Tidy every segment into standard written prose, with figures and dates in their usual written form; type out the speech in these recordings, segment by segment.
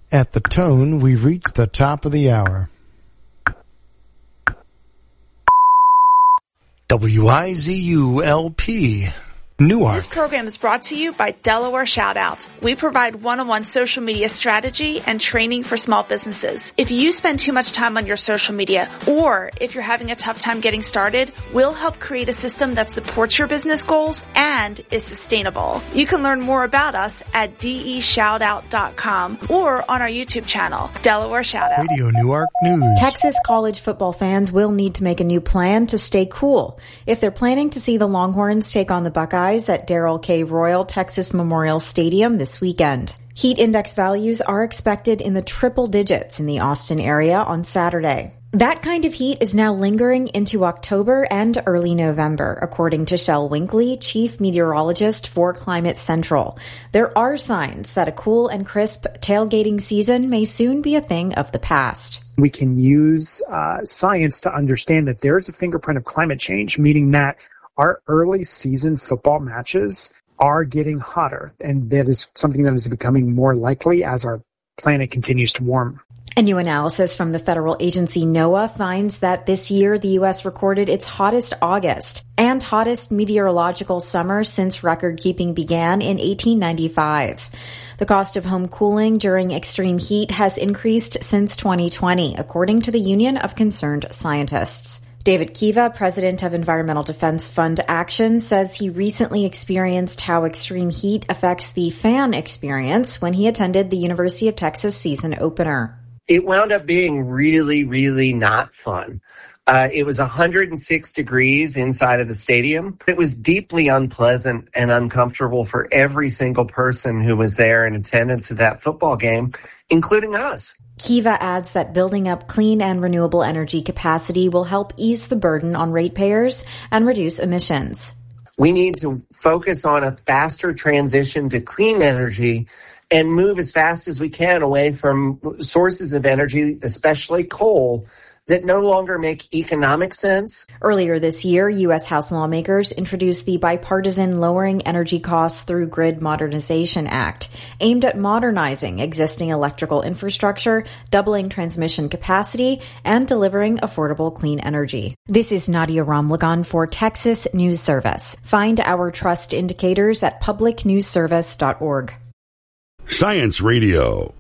At the tone, we've reached the top of the hour. WIZU-LP, Newark. This program is brought to you by Delaware Shoutout. We provide one-on-one social media strategy and training for small businesses. If you spend too much time on your social media, or if you're having a tough time getting started, we'll help create a system that supports your business goals and is sustainable. You can learn more about us at deshoutout.com or on our YouTube channel, Delaware Shoutout. Radio Newark News. Texas college football fans will need to make a new plan to stay cool if they're planning to see the Longhorns take on the Buckeyes at Darrell K. Royal Texas Memorial Stadium this weekend. Heat index values are expected in the triple digits in the Austin area on Saturday. That kind of heat is now lingering into October and early November, according to Shel Winkley, chief meteorologist for Climate Central. There are signs that a cool and crisp tailgating season may soon be a thing of the past. We can use science to understand that there's a fingerprint of climate change, meaning that our early season football matches are getting hotter, and that is something that is becoming more likely as our planet continues to warm. A new analysis from the federal agency NOAA finds that this year the U.S. recorded its hottest August and hottest meteorological summer since record-keeping began in 1895. The cost of home cooling during extreme heat has increased since 2020, according to the Union of Concerned Scientists. David Kiva, president of Environmental Defense Fund Action, says he recently experienced how extreme heat affects the fan experience when he attended the University of Texas season opener. It wound up being really, really not fun. It was 106 degrees inside of the stadium. It was deeply unpleasant and uncomfortable for every single person who was there in attendance at that football game, including us. Kiva adds that building up clean and renewable energy capacity will help ease the burden on ratepayers and reduce emissions. We need to focus on a faster transition to clean energy and move as fast as we can away from sources of energy, especially coal, that no longer make economic sense. Earlier this year, U.S. House lawmakers introduced the bipartisan Lowering Energy Costs Through Grid Modernization Act, aimed at modernizing existing electrical infrastructure, doubling transmission capacity, and delivering affordable clean energy. This is Nadia Ramlagan for Texas News Service. Find our trust indicators at publicnewsservice.org. Science Radio.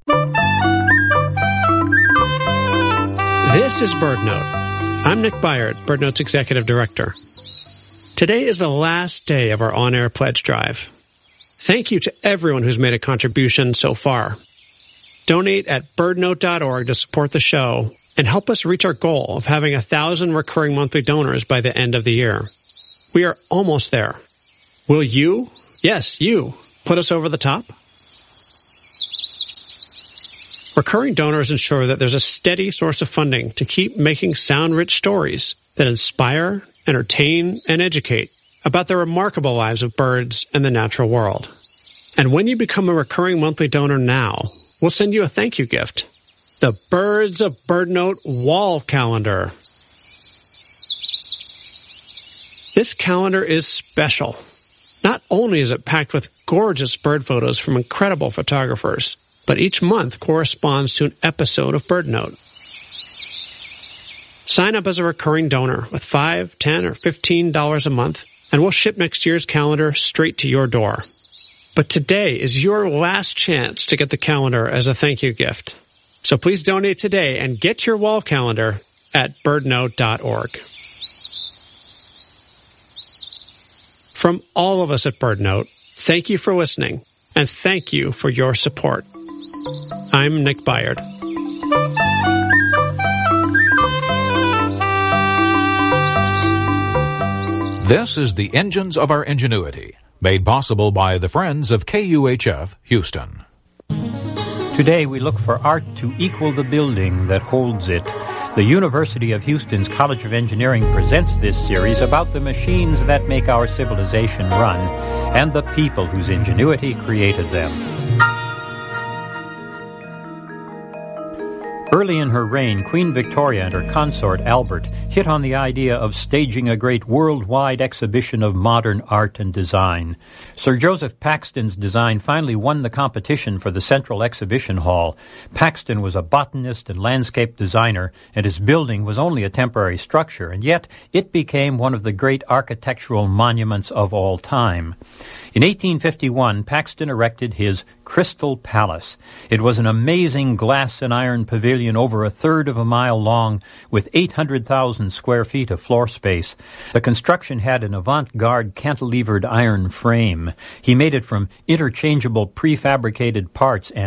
This is BirdNote. I'm Nick Byard, BirdNote's Executive Director. Today is the last day of our on-air pledge drive. Thank you to everyone who's made a contribution so far. Donate at birdnote.org to support the show and help us reach our goal of having 1,000 recurring monthly donors by the end of the year. We are almost there. Will you, yes, you, put us over the top? Recurring donors ensure that there's a steady source of funding to keep making sound-rich stories that inspire, entertain, and educate about the remarkable lives of birds and the natural world. And when you become a recurring monthly donor now, we'll send you a thank you gift. The Birds of BirdNote Wall Calendar. This calendar is special. Not only is it packed with gorgeous bird photos from incredible photographers, but each month corresponds to an episode of BirdNote. Sign up as a recurring donor with $5, $10, or $15 a month, and we'll ship next year's calendar straight to your door. But today is your last chance to get the calendar as a thank you gift. So please donate today and get your wall calendar at birdnote.org. From all of us at BirdNote, thank you for listening, and thank you for your support. I'm Nick Byard. This is the Engines of Our Ingenuity, made possible by the Friends of KUHF Houston. Today we look for art to equal the building that holds it. The University of Houston's College of Engineering presents this series about the machines that make our civilization run and the people whose ingenuity created them. Early in her reign, Queen Victoria and her consort Albert hit on the idea of staging a great worldwide exhibition of modern art and design. Sir Joseph Paxton's design finally won the competition for the Central Exhibition Hall. Paxton was a botanist and landscape designer, and his building was only a temporary structure, and yet it became one of the great architectural monuments of all time. In 1851, Paxton erected his Crystal Palace. It was an amazing glass and iron pavilion over a third of a mile long with 800,000 square feet of floor space. The construction had an avant-garde cantilevered iron frame. He made it from interchangeable prefabricated parts and